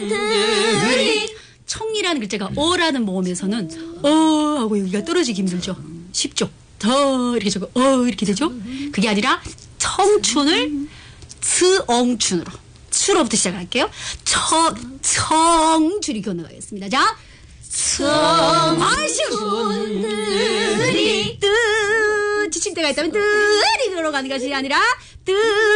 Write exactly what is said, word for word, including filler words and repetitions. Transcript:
청이라는 글자가 어라는 모음에서는 어 하고 여기가 떨어지기 힘들죠. 쉽죠. 더 이렇게 적어 어 이렇게 되죠. 그게 아니라 청춘을 스엉춘으로 수로부터 시작할게요. 청 청줄이 건너가겠습니다. 자, 청춘들이 뜨 지칠 때가 있다면 뜨리 들어가는 것이 아니라 뜨